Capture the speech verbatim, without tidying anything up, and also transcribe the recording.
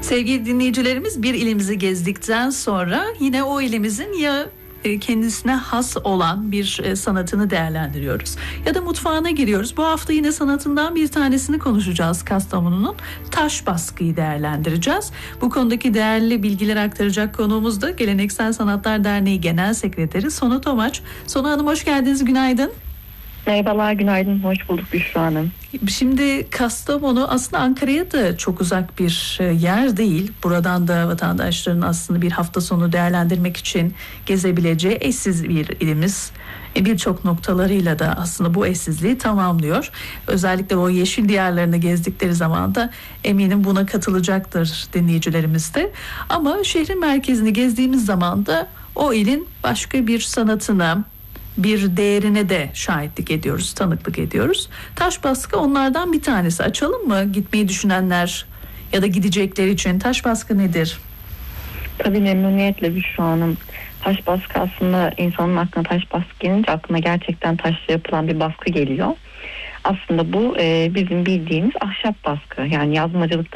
Sevgili dinleyicilerimiz, bir ilimizi gezdikten sonra yine o ilimizin ya kendisine has olan bir sanatını değerlendiriyoruz ya da mutfağına giriyoruz. Bu hafta yine sanatından bir tanesini konuşacağız. Kastamonu'nun taş baskıyı değerlendireceğiz. Bu konudaki değerli bilgileri aktaracak konuğumuz da Geleneksel Sanatlar Derneği Genel Sekreteri Sonu Tomaç. Sonu Hanım, hoş geldiniz, günaydın. Merhabalar, günaydın, hoş bulduk Büşra Hanım. Şimdi Kastamonu aslında Ankara'ya da çok uzak bir yer değil. Buradan da vatandaşların aslında bir hafta sonu değerlendirmek için gezebileceği eşsiz bir ilimiz. Birçok noktalarıyla da aslında bu eşsizliği tamamlıyor. Özellikle o yeşil diyarlarını gezdikleri zaman da eminim buna katılacaktır dinleyicilerimiz de. Ama şehrin merkezini gezdiğimiz zaman da o ilin başka bir sanatına, bir değerine de şahitlik ediyoruz, tanıklık ediyoruz. Taş baskı onlardan bir tanesi. Açalım mı gitmeyi düşünenler ya da gidecekler için? Taş baskı nedir? Tabii, memnuniyetle Büşra Hanım. Taş baskı aslında insanın aklına taş baskı gelince aklına gerçekten taşla yapılan bir baskı geliyor. Aslında bu e, bizim bildiğimiz ahşap baskı. Yani yazmacılıkta